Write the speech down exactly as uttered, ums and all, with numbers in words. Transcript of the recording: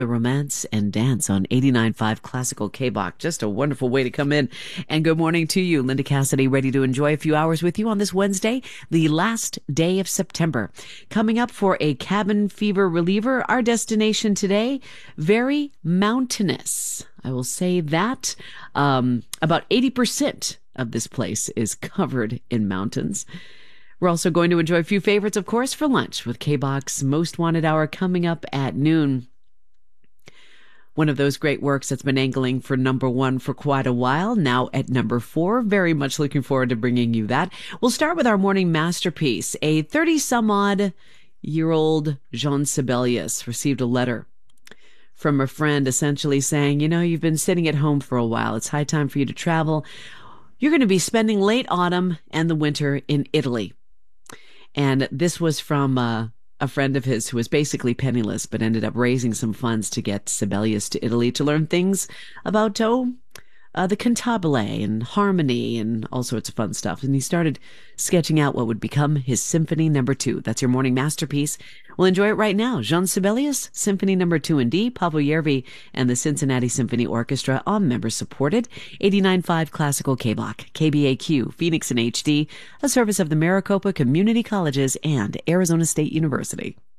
the romance and dance on eighty-nine point five Classical K-Bach. Just a wonderful way to come in. And good morning to you. Linda Cassidy, ready to enjoy a few hours with you on this Wednesday, the last day of September. Coming up for a cabin fever reliever, our destination today, very mountainous. I will say that. Um, about eighty percent of this place is covered in mountains. We're also going to enjoy a few favorites, of course, for lunch with K-Bach's Most Wanted Hour coming up at noon. One of those great works that's been angling for number one for quite a while, now at number four. Very much looking forward to bringing you that. We'll start with our morning masterpiece. A thirty-some-odd-year-old Jean Sibelius received a letter from a friend essentially saying, you know, you've been sitting at home for a while. It's high time for you to travel. You're going to be spending late autumn and the winter in Italy. And this was from uh, a friend of his who was basically penniless, but ended up raising some funds to get Sibelius to Italy to learn things about, oh, uh, the cantabile and harmony and all sorts of fun stuff. And he started sketching out what would become his Symphony Number Two. That's your morning masterpiece. We'll enjoy it right now. Jean Sibelius, Symphony Number Two in D, Pablo Yervi and the Cincinnati Symphony Orchestra, all members supported. eighty-nine point five Classical K-Bach, K B A Q, Phoenix in H D, a service of the Maricopa Community Colleges and Arizona State University.